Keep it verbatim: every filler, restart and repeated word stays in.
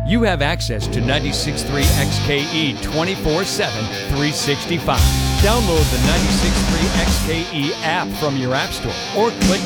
You have access to ninety-six point three X K E twenty-four seven, three sixty-five. Download the ninety-six point three X K E app from your app store or click